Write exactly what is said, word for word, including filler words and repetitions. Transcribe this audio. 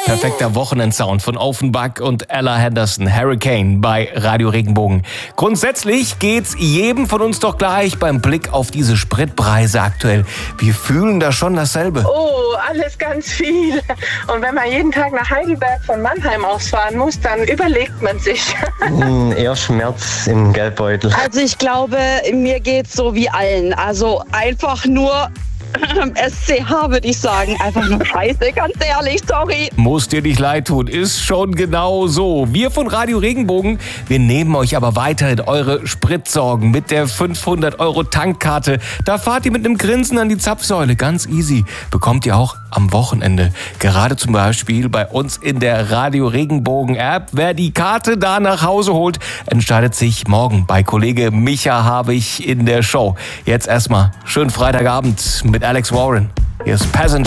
Perfekter Wochenendsound von Offenbach und Ella Henderson, Hurricane bei Radio Regenbogen. Grundsätzlich geht's jedem von uns doch gleich beim Blick auf diese Spritpreise aktuell. Wir fühlen da schon dasselbe. Oh, alles ganz viel. Und wenn man jeden Tag nach Heidelberg von Mannheim ausfahren muss, dann überlegt man sich. Hm, eher Schmerz im Geldbeutel. Also ich glaube, mir geht's so wie allen. Also einfach nur S C H, würde ich sagen. Einfach nur scheiße, ganz ehrlich, sorry. Muss dir nicht leid tun, ist schon genau so. Wir von Radio Regenbogen, wir nehmen euch aber weiterhin eure Spritsorgen mit der fünfhundert Euro Tankkarte. Da fahrt ihr mit einem Grinsen an die Zapfsäule, ganz easy. Bekommt ihr auch am Wochenende. Gerade zum Beispiel bei uns in der Radio Regenbogen App. Wer die Karte da nach Hause holt, entscheidet sich morgen bei Kollege Micha Habich in der Show. Jetzt erstmal schönen Freitagabend mit Alex Warren. Hier ist Passenger.